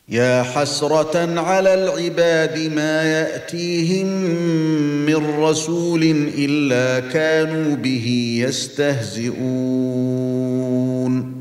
يا حسرة على العباد ما يأتيهم من رسول إلا كانوا به يستهزئون